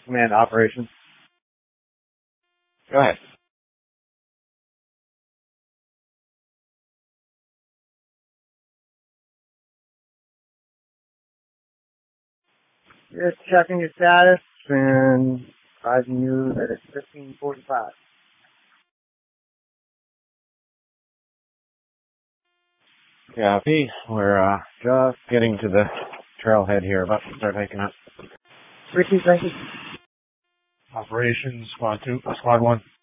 Command operations. Go ahead. Just checking your status and advising you that it's 15:45. Copy. We're just getting to the trailhead here, about to start hiking up. Ricky, thank you. Operations, Squad 1.